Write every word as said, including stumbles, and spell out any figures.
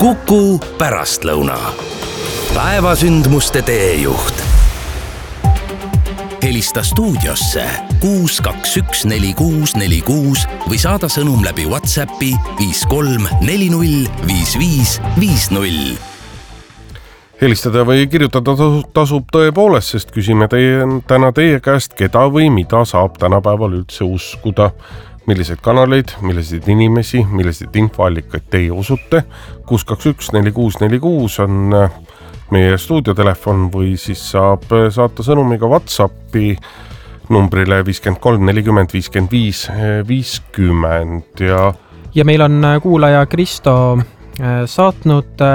Kuku pärastlõuna. Päevasündmuste teejuht. Helista stuudiosse kuus kaks üks neli kuus neli kuus või saada sõnum läbi WhatsAppi viis kolm neli null viis viis viis null. Helistada või kirjutada tasub tõepoolest, sest küsime teie, täna teie käest, keda või mida saab tänapäeval üldse uskuda. Milliseid kanaleid, milliseid inimesi, milliseid infoallikaid teie usute. kuus kaks üks neli kuus neli kuus on meie stuudiotelefon või siis saab saata sõnumiga WhatsAppi numbrile viiskümmend kolm nelikümmend viiskümmend viis viiskümmend. Ja, ja meil on kuulaja Kristo saatnud